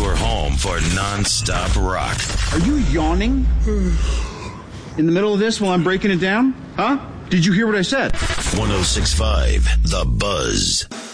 Your home for non-stop rock. Are you yawning in the middle of this while I'm breaking it down? Huh? Did you hear what I said? 106.5 The Buzz.